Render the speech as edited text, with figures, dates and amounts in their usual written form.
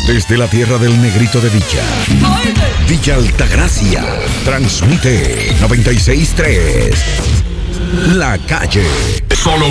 Desde la tierra del negrito de Villa, Villa Altagracia, transmite 96.3. La Calle. Solo